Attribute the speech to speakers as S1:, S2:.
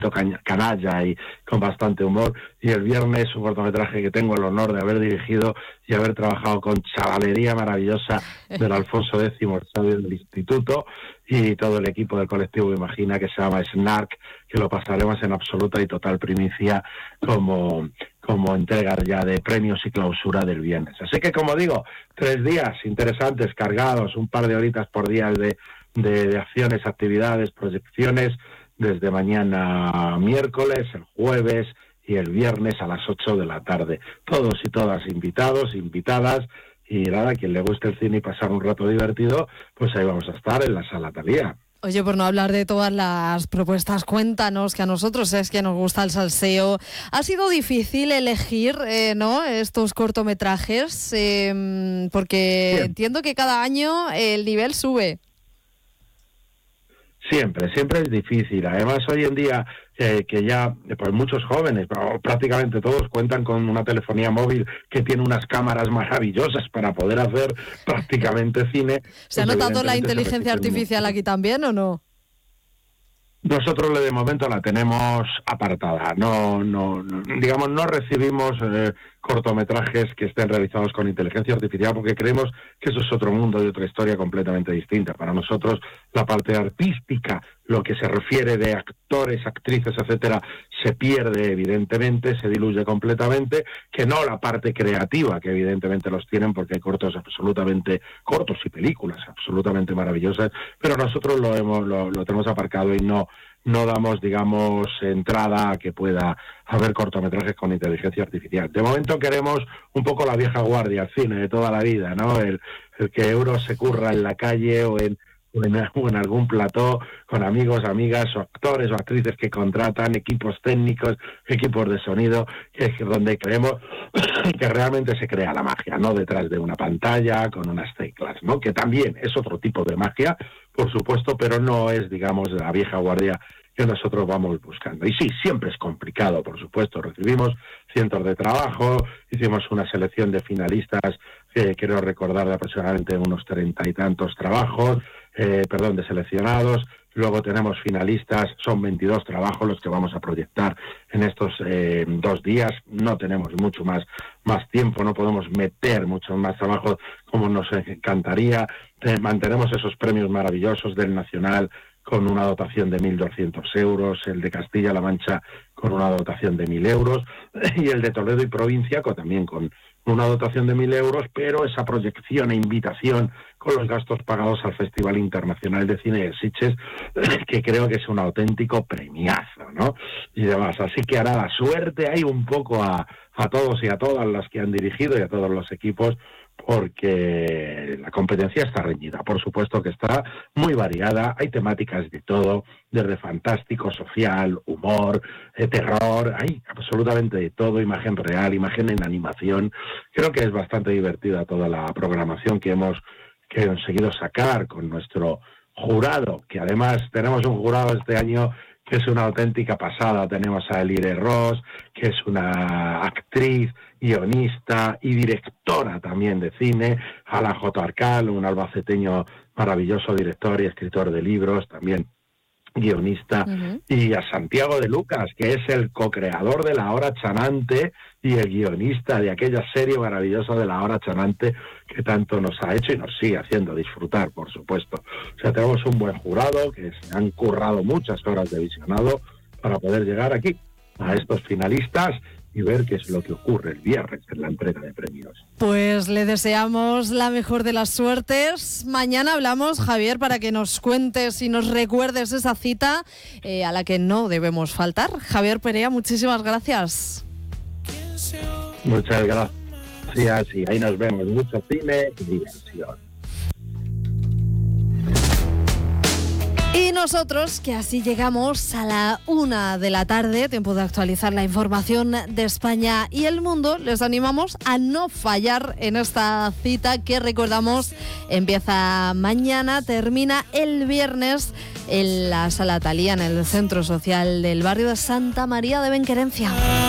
S1: canalla y con bastante humor. Y el viernes un cortometraje que tengo el honor de haber dirigido y haber trabajado con chavalería maravillosa del Alfonso X, del Instituto, y todo el equipo del colectivo Imagina, que se llama Snark, que lo pasaremos en absoluta y total primicia como entrega ya de premios y clausura del viernes. Así que, como digo, 3 días interesantes, cargados, un par de horitas por día de acciones, actividades, proyecciones, desde mañana miércoles, el jueves y el viernes a las 8 de la tarde. Todos y todas invitados, invitadas, y nada, quien le guste el cine y pasar un rato divertido, pues ahí vamos a estar en la Sala Thalía.
S2: Oye, por no hablar de todas las propuestas, cuéntanos, que a nosotros es que nos gusta el salseo. ¿Ha sido difícil elegir ¿no? estos cortometrajes? Porque
S1: Bien.
S2: Entiendo que cada año el nivel sube.
S1: Siempre es difícil. Además, hoy en día, que ya pues muchos jóvenes, prácticamente todos, cuentan con una telefonía móvil que tiene unas cámaras maravillosas para poder hacer prácticamente cine.
S2: ¿Se ha
S1: pues
S2: notado la
S1: evidentemente
S2: inteligencia artificial aquí también o no?
S1: Nosotros de momento la tenemos apartada. No recibimos cortometrajes que estén realizados con inteligencia artificial, porque creemos que eso es otro mundo y otra historia completamente distinta. Para nosotros la parte artística, lo que se refiere de actores, actrices, etcétera, se pierde evidentemente, se diluye completamente, que no la parte creativa, que evidentemente los tienen, porque hay cortos y películas absolutamente maravillosas, pero nosotros lo tenemos aparcado y no damos, digamos, entrada a que pueda haber cortometrajes con inteligencia artificial. De momento queremos un poco la vieja guardia, el cine de toda la vida, ¿no? El que Euro se curra en la calle o en algún plató con amigos, amigas o actores o actrices que contratan, equipos técnicos, equipos de sonido, que es donde creemos que realmente se crea la magia, no detrás de una pantalla con unas teclas, ¿no? Que también es otro tipo de magia, por supuesto, pero no es, digamos, la vieja guardia que nosotros vamos buscando. Y sí, siempre es complicado, por supuesto. Recibimos cientos de trabajos, hicimos una selección de finalistas, quiero recordar, de aproximadamente unos 30 y tantos trabajos, de seleccionados. Luego tenemos finalistas, son 22 trabajos los que vamos a proyectar en estos 2 días. No tenemos mucho más tiempo, no podemos meter muchos más trabajos como nos encantaría. Mantenemos esos premios maravillosos del Nacional con una dotación de 1.200 euros, el de Castilla-La Mancha con una dotación de 1.000 euros y el de Toledo y provincia también con una dotación de 1.000 euros, pero esa proyección e invitación con los gastos pagados al Festival Internacional de Cine de Sitges, que creo que es un auténtico premiazo, ¿no? Y demás. Así que hará la suerte ahí un poco a todos y a todas las que han dirigido y a todos los equipos, porque la competencia está reñida. Por supuesto que está muy variada, hay temáticas de todo, desde fantástico, social, humor, terror, hay absolutamente de todo, imagen real, imagen en animación. Creo que es bastante divertida toda la programación que hemos conseguido sacar con nuestro jurado, que además tenemos un jurado este año que es una auténtica pasada. Tenemos a Elire Ross, que es una actriz, guionista y directora también de cine, a la J. Arcal, un albaceteño maravilloso, director y escritor de libros, también guionista, y a Santiago de Lucas, que es el co-creador de La Hora Chanante y el guionista de aquella serie maravillosa de La Hora Chanante que tanto nos ha hecho y nos sigue haciendo disfrutar, por supuesto. O sea, tenemos un buen jurado que se han currado muchas horas de visionado para poder llegar aquí a estos finalistas y ver qué es lo que ocurre el viernes en la entrega de premios.
S2: Pues le deseamos la mejor de las suertes. Mañana hablamos, Javier, para que nos cuentes y nos recuerdes esa cita a la que no debemos faltar. Javier Perea, muchísimas gracias.
S1: Muchas gracias y ahí nos vemos. Mucho cine y diversión.
S2: Y nosotros, que así llegamos a la 1 de la tarde, tiempo de actualizar la información de España y el mundo, les animamos a no fallar en esta cita que, recordamos, empieza mañana, termina el viernes en la Sala Thalía, en el Centro Social del barrio de Santa María de Benquerencia.